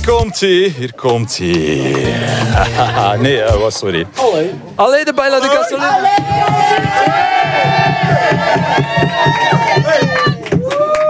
komt-ie, hier komt-ie. Nee, sorry. Allee, de Baila de Gasolina.